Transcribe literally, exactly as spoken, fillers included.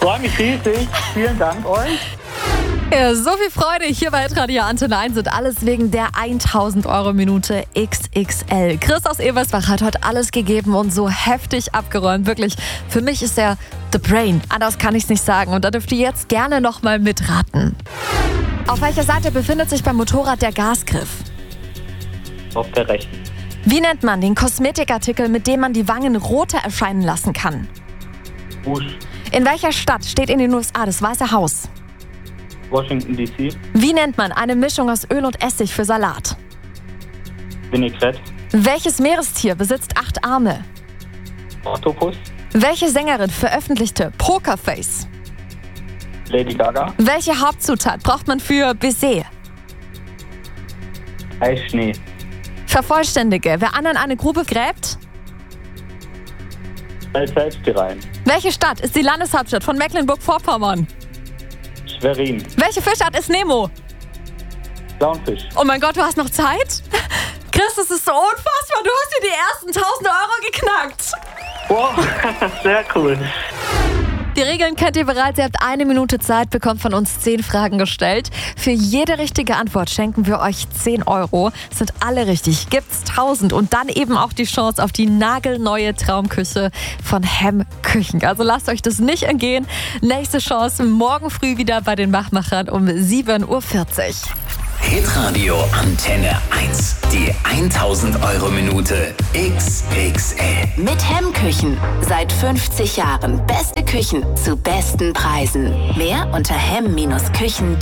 freue mich riesig. Vielen Dank euch. Ja, so viel Freude hier bei Radio Antenne eins und alles wegen der tausend Euro Minute X X L. Chris aus Ebersbach hat heute alles gegeben und so heftig abgeräumt. Wirklich, für mich ist er the brain. Anders kann ich es nicht sagen. Und da dürft ihr jetzt gerne nochmal mitraten. Auf welcher Seite befindet sich beim Motorrad der Gasgriff? Auf der rechten. Wie nennt man den Kosmetikartikel, mit dem man die Wangen roter erscheinen lassen kann? Rouge. In welcher Stadt steht in den U S A das Weiße Haus? Washington D C. Wie nennt man eine Mischung aus Öl und Essig für Salat? Vinaigrette. Welches Meerestier besitzt acht Arme? Oktopus. Welche Sängerin veröffentlichte Pokerface? Lady Gaga. Welche Hauptzutat braucht man für Baiser? Eisschnee. Vervollständige, wer anderen eine Grube gräbt? Fällt selbst hier rein. Welche Stadt ist die Landeshauptstadt von Mecklenburg-Vorpommern? Schwerin. Welche Fischart ist Nemo? Clownfisch. Oh mein Gott, du hast noch Zeit? Chris, das ist so unfassbar. Du hast dir die ersten tausend Euro geknackt. Wow, sehr cool. Die Regeln kennt ihr bereits. Ihr habt eine Minute Zeit, bekommt von uns zehn Fragen gestellt. Für jede richtige Antwort schenken wir euch zehn Euro. Sind alle richtig, gibt's tausend. Und dann eben auch die Chance auf die nagelneue Traumküche von Hem Küchen. Also lasst euch das nicht entgehen. Nächste Chance morgen früh wieder bei den Machmachern um sieben Uhr vierzig. Hitradio Antenne eins. Die tausend Euro Minute X X L. Mit Hem Küchen. Seit fünfzig Jahren beste Küchen zu besten Preisen. Mehr unter hem Bindestrich küchen punkt de.